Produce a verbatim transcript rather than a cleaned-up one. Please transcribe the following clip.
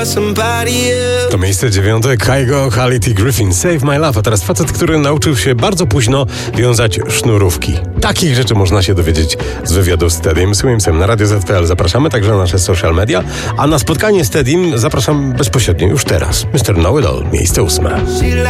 To miejsce dziewiąte, Kygo, Haley Griffin, Save My Love. A teraz facet, który nauczył się bardzo późno wiązać sznurówki. Takich rzeczy można się dowiedzieć z wywiadu z Teddym Swimsem na Radio Z kropka P L. Zapraszamy także na nasze social media, a na spotkanie z Teddym zapraszam bezpośrednio już teraz. mister Know It All, miejsce ósme.